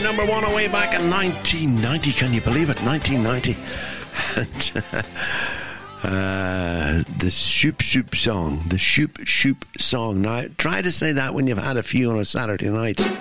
Number one away back in 1990. Can you believe it? 1990. And the Shoop Shoop song. The Shoop Shoop song. Now, try to say that when you've had a few on a Saturday night.